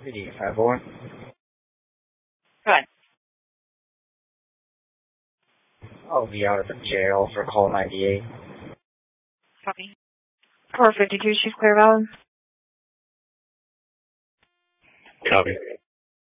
8854. Good. I'll be out of the jail for call 98. Copy. 452, Chief Clear Valley. Copy.